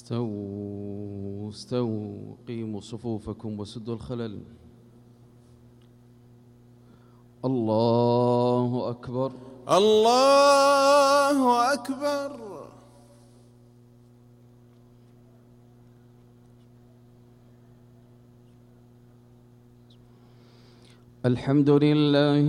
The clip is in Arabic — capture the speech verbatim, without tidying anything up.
استووا استووا قيموا صفوفكم وسدوا الخلل. الله أكبر الله أكبر. الحمد لله